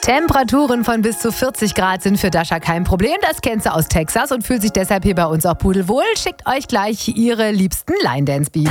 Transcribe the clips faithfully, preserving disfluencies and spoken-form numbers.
Temperaturen von bis zu vierzig Grad sind für Dasha kein Problem. Das kennt sie aus Texas und fühlt sich deshalb hier bei uns auch pudelwohl. Schickt euch gleich ihre liebsten Line-Dance-Beats.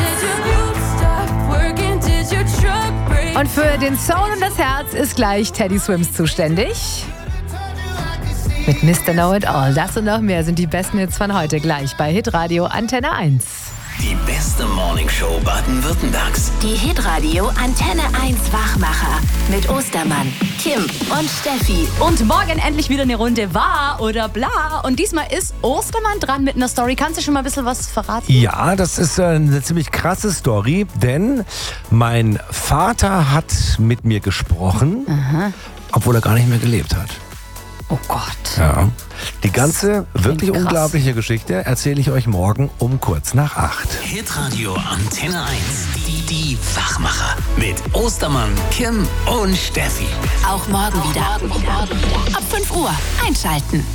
Und für den Soul und das Herz ist gleich Teddy Swims zuständig. Mit Mister Know It All. Das und noch mehr sind die besten Hits von heute gleich bei Hitradio Antenne eins. Die beste Morningshow Baden-Württembergs. Die Hitradio Antenne eins Wachmacher mit Ostermann, Kim und Steffi. Und morgen endlich wieder eine Runde Wahr oder Bla. Und diesmal ist Ostermann dran mit einer Story. Kannst du schon mal ein bisschen was verraten? Ja, das ist eine ziemlich krasse Story, denn mein Vater hat mit mir gesprochen, Aha. obwohl er gar nicht mehr gelebt hat. Oh Gott. Ja. Die ganze wirklich krass. unglaubliche Geschichte erzähle ich euch morgen um kurz nach acht. Hitradio Antenne eins. Die, die Wachmacher. Mit Ostermann, Kim und Steffi. Auch morgen wieder. Morgen wieder. Ab fünf Uhr einschalten.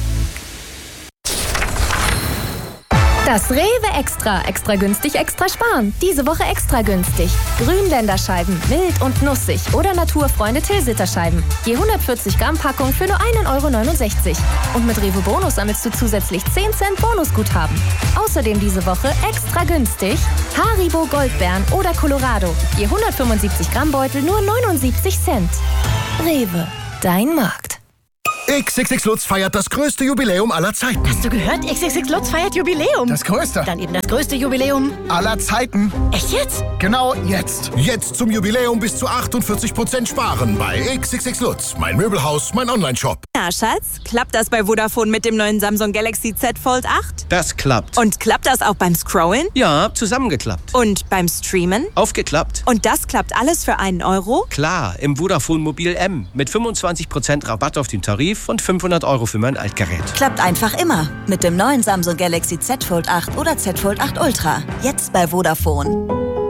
Das Rewe Extra. Extra günstig, extra sparen. Diese Woche extra günstig. Grünländerscheiben, mild und nussig oder Naturfreunde Tilsiterscheiben. Je hundertvierzig Gramm Packung für nur ein Euro neunundsechzig. Und mit Rewe Bonus sammelst du zusätzlich zehn Cent Bonusguthaben. Außerdem diese Woche extra günstig Haribo Goldbeeren oder Colorado. Je hundertfünfundsiebzig Gramm Beutel nur neunundsiebzig Cent. Rewe, dein Markt. X X X Lutz feiert das größte Jubiläum aller Zeiten. Hast du gehört? X X X Lutz feiert Jubiläum. Das größte. Dann eben das größte Jubiläum aller Zeiten. Echt jetzt? Genau jetzt. Jetzt zum Jubiläum bis zu achtundvierzig Prozent sparen bei X X X Lutz. Mein Möbelhaus, mein Online-Shop. Na, Schatz, klappt das bei Vodafone mit dem neuen Samsung Galaxy Z Fold acht? Das klappt. Und klappt das auch beim Scrollen? Ja, zusammengeklappt. Und beim Streamen? Aufgeklappt. Und das klappt alles für einen Euro? Klar, im Vodafone Mobil M. Mit fünfundzwanzig Prozent Rabatt auf den Tarif und fünfhundert Euro für mein Altgerät. Klappt einfach immer. Mit dem neuen Samsung Galaxy Z Fold acht oder Z Fold acht Ultra. Jetzt bei Vodafone.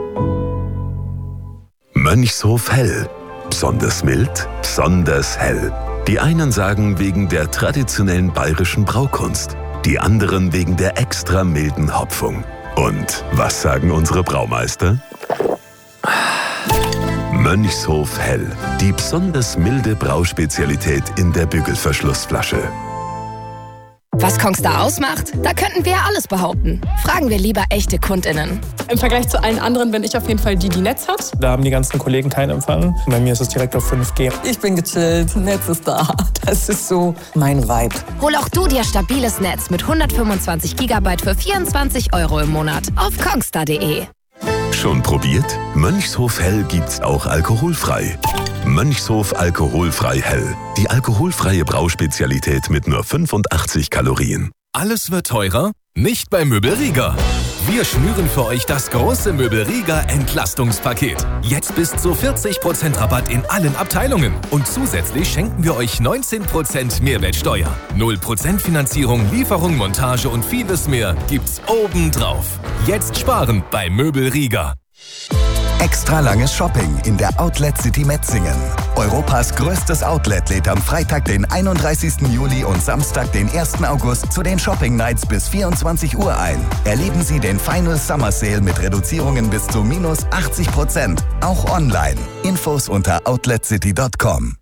Mönchshof Hell. Besonders mild, besonders hell. Die einen sagen wegen der traditionellen bayerischen Braukunst. Die anderen wegen der extra milden Hopfung. Und was sagen unsere Braumeister? Mönchshof Hell. Die besonders milde Brauspezialität in der Bügelverschlussflasche. Was Kongstar ausmacht? Da könnten wir ja alles behaupten. Fragen wir lieber echte KundInnen. Im Vergleich zu allen anderen bin ich auf jeden Fall die, die Netz hat. Da haben die ganzen Kollegen keinen Empfang. Bei mir ist es direkt auf fünf G. Ich bin gechillt, Netz ist da. Das ist so mein Vibe. Hol auch du dir stabiles Netz mit hundertfünfundzwanzig Gigabyte für vierundzwanzig Euro im Monat auf kongstar punkt de. Schon probiert? Mönchshof Hell gibt's auch alkoholfrei. Mönchshof Alkoholfrei Hell. Die alkoholfreie Brauspezialität mit nur fünfundachtzig Kalorien. Alles wird teurer? Nicht bei Möbel Rieger. Wir schnüren für euch das große Möbel Rieger Entlastungspaket. Jetzt bis zu vierzig Prozent Rabatt in allen Abteilungen. Und zusätzlich schenken wir euch neunzehn Prozent Mehrwertsteuer. null Prozent Finanzierung, Lieferung, Montage und vieles mehr gibt's obendrauf. Jetzt sparen bei Möbel Rieger. Extra langes Shopping in der Outlet City Metzingen. Europas größtes Outlet lädt am Freitag, den einunddreißigsten Juli und Samstag, den ersten August zu den Shopping Nights bis vierundzwanzig Uhr ein. Erleben Sie den Final Summer Sale mit Reduzierungen bis zu minus achtzig Prozent. Auch online. Infos unter outlet city punkt com.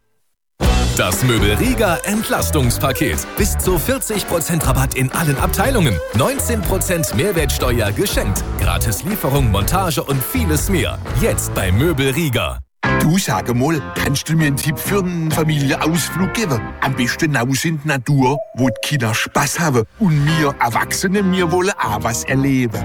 Das Möbel Rieger Entlastungspaket. Bis zu vierzig Prozent Rabatt in allen Abteilungen. neunzehn Prozent Mehrwertsteuer geschenkt. Gratis Lieferung, Montage und vieles mehr. Jetzt bei Möbel Rieger. Du, sag mal, kannst du mir einen Tipp für einen Familienausflug geben? Am besten raus in die Natur, wo die Kinder Spaß haben und wir Erwachsene, wir wollen auch was erleben.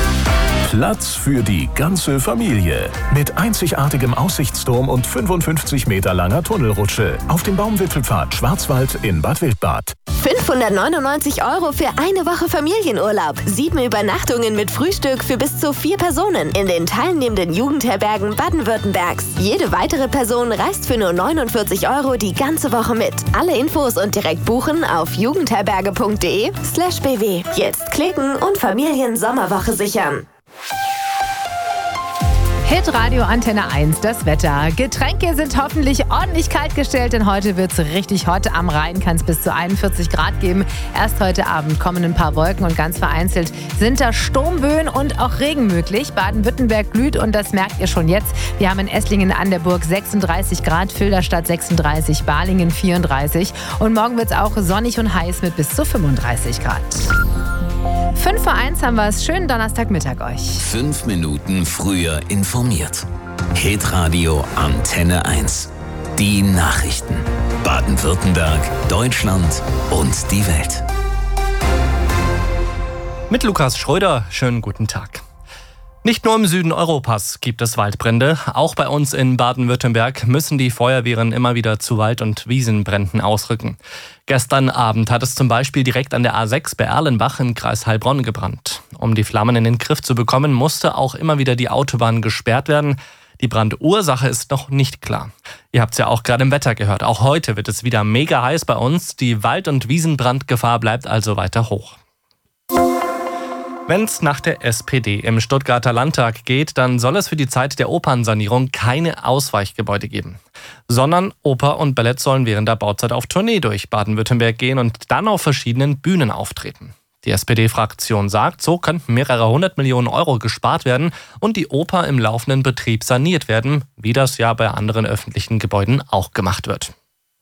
Platz für die ganze Familie. Mit einzigartigem Aussichtsturm und fünfundfünfzig Meter langer Tunnelrutsche. Auf dem Baumwipfelpfad Schwarzwald in Bad Wildbad. fünfhundertneunundneunzig Euro für eine Woche Familienurlaub. Sieben Übernachtungen mit Frühstück für bis zu vier Personen in den teilnehmenden Jugendherbergen Baden-Württembergs. Jede weitere Person reist für nur neunundvierzig Euro die ganze Woche mit. Alle Infos und direkt buchen auf jugendherberge punkt de slash bw. Jetzt klicken und Familien-Sommerwoche sichern. Hitradio Antenne eins, das Wetter. Getränke sind hoffentlich ordentlich kalt gestellt, denn heute wird es richtig hot. Am Rhein kann es bis zu einundvierzig Grad geben. Erst heute Abend kommen ein paar Wolken und ganz vereinzelt sind da Sturmböen und auch Regen möglich. Baden-Württemberg glüht und das merkt ihr schon jetzt. Wir haben in Esslingen an der Burg sechsunddreißig Grad, Filderstadt sechsunddreißig, Balingen vierunddreißig. Und morgen wird es auch sonnig und heiß mit bis zu fünfunddreißig Grad. fünf vor eins haben wir es. Schönen Donnerstagmittag euch. Fünf Minuten früher informiert. Hitradio Antenne eins. Die Nachrichten. Baden-Württemberg, Deutschland und die Welt. Mit Lukas Schröder, schönen guten Tag. Nicht nur im Süden Europas gibt es Waldbrände. Auch bei uns in Baden-Württemberg müssen die Feuerwehren immer wieder zu Wald- und Wiesenbränden ausrücken. Gestern Abend hat es zum Beispiel direkt an der A sechs bei Erlenbach im Kreis Heilbronn gebrannt. Um die Flammen in den Griff zu bekommen, musste auch immer wieder die Autobahn gesperrt werden. Die Brandursache ist noch nicht klar. Ihr habt es ja auch gerade im Wetter gehört. Auch heute wird es wieder mega heiß bei uns. Die Wald- und Wiesenbrandgefahr bleibt also weiter hoch. Wenn es nach der S P D im Stuttgarter Landtag geht, dann soll es für die Zeit der Opernsanierung keine Ausweichgebäude geben. Sondern Oper und Ballett sollen während der Bauzeit auf Tournee durch Baden-Württemberg gehen und dann auf verschiedenen Bühnen auftreten. Die S P D-Fraktion sagt, so könnten mehrere hundert Millionen Euro gespart werden und die Oper im laufenden Betrieb saniert werden, wie das ja bei anderen öffentlichen Gebäuden auch gemacht wird.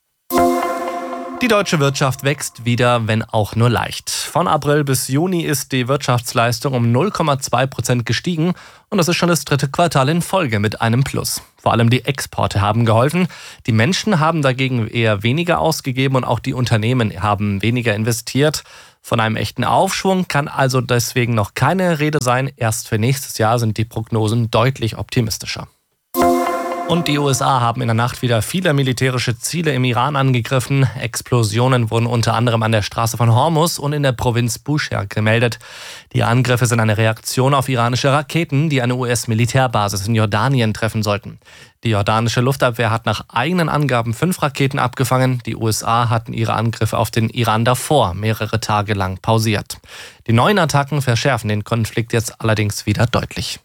Die deutsche Wirtschaft wächst wieder, wenn auch nur leicht. Von April bis Juni ist die Wirtschaftsleistung um null Komma zwei Prozent gestiegen und das ist schon das dritte Quartal in Folge mit einem Plus. Vor allem die Exporte haben geholfen. Die Menschen haben dagegen eher weniger ausgegeben und auch die Unternehmen haben weniger investiert. Von einem echten Aufschwung kann also deswegen noch keine Rede sein. Erst für nächstes Jahr sind die Prognosen deutlich optimistischer. Und die U S A haben in der Nacht wieder viele militärische Ziele im Iran angegriffen. Explosionen wurden unter anderem an der Straße von Hormuz und in der Provinz Bushehr gemeldet. Die Angriffe sind eine Reaktion auf iranische Raketen, die eine U S-Militärbasis in Jordanien treffen sollten. Die jordanische Luftabwehr hat nach eigenen Angaben fünf Raketen abgefangen. Die U S A hatten ihre Angriffe auf den Iran davor mehrere Tage lang pausiert. Die neuen Attacken verschärfen den Konflikt jetzt allerdings wieder deutlich.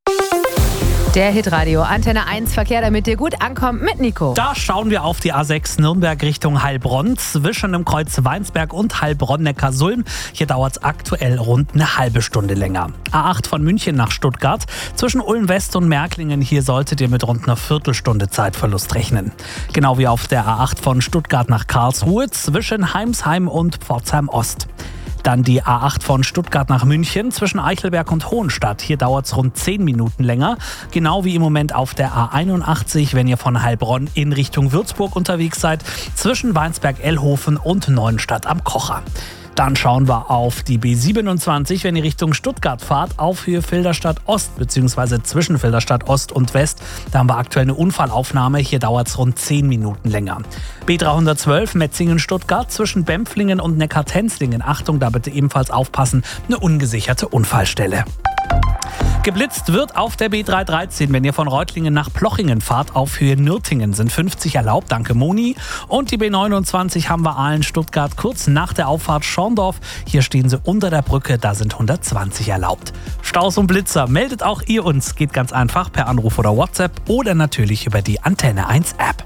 Der Hitradio Antenne eins Verkehr, damit ihr gut ankommt mit Nico. Da schauen wir auf die A sechs Nürnberg Richtung Heilbronn zwischen dem Kreuz Weinsberg und Heilbronn-Neckarsulm. Hier dauert es aktuell rund eine halbe Stunde länger. A acht von München nach Stuttgart zwischen Ulm West und Märklingen. Hier solltet ihr mit rund einer Viertelstunde Zeitverlust rechnen. Genau wie auf der A acht von Stuttgart nach Karlsruhe zwischen Heimsheim und Pforzheim Ost. Dann die A acht von Stuttgart nach München zwischen Eichelberg und Hohenstadt. Hier dauert es rund zehn Minuten länger. Genau wie im Moment auf der A einundachtzig, wenn ihr von Heilbronn in Richtung Würzburg unterwegs seid, zwischen Weinsberg-Ellhofen und Neuenstadt am Kocher. Dann schauen wir auf die B siebenundzwanzig, wenn ihr Richtung Stuttgart fahrt, auf Höhe Filderstadt Ost bzw. zwischen Filderstadt Ost und West. Da haben wir aktuell eine Unfallaufnahme, hier dauert es rund zehn Minuten länger. B dreihundertzwölf Metzingen-Stuttgart zwischen Bempflingen und Neckar-Tenzlingen. Achtung, da bitte ebenfalls aufpassen, eine ungesicherte Unfallstelle. Geblitzt wird auf der B dreihundertdreizehn, wenn ihr von Reutlingen nach Plochingen fahrt, auf Höhe Nürtingen sind fünfzig erlaubt, danke Moni. Und die B neunundzwanzig haben wir Aalen-Stuttgart kurz nach der Auffahrt Schorndorf. Hier stehen sie unter der Brücke, da sind hundertzwanzig erlaubt. Staus und Blitzer, meldet auch ihr uns, geht ganz einfach per Anruf oder WhatsApp oder natürlich über die Antenne eins App.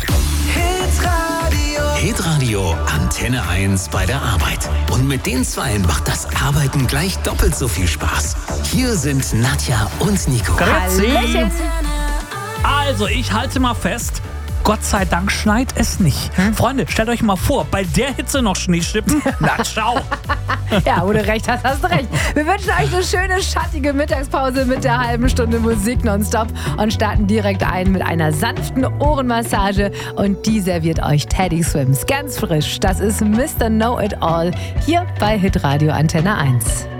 Hitradio Antenne eins bei der Arbeit. Und mit den Zweien macht das Arbeiten gleich doppelt so viel Spaß. Hier sind Nadja und Nico. Grüezi. Also, ich halte mal fest, Gott sei Dank schneit es nicht. Hm? Freunde, stellt euch mal vor, bei der Hitze noch Schnee schippen. Na, ciao. Ja, wo du recht hast, hast du recht. Wir wünschen euch eine schöne, schattige Mittagspause mit der halben Stunde Musik nonstop und starten direkt ein mit einer sanften Ohrenmassage. Und die serviert euch Teddy Swims ganz frisch. Das ist Mister Know It All hier bei Hitradio Antenne eins.